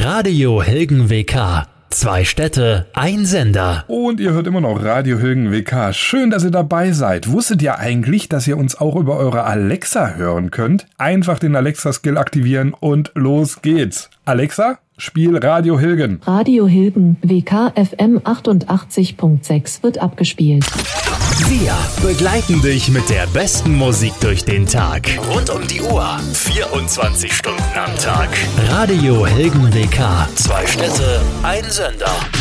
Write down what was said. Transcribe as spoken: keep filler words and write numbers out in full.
Radio Hilgen W K. Zwei Städte, ein Sender. Und ihr hört immer noch Radio Hilgen W K. Schön, dass ihr dabei seid. Wusstet ihr eigentlich, dass ihr uns auch über eure Alexa hören könnt? Einfach den Alexa-Skill aktivieren und los geht's. Alexa, spiel Radio Hilgen. Radio Hilgen W K F M achtundachtzig Komma sechs wird abgespielt. Wir begleiten dich mit der besten Musik durch den Tag. Rund um die Uhr. vierundzwanzig Stunden am Tag. Radio Hilgen W K. Zwei Städte, ein Sender.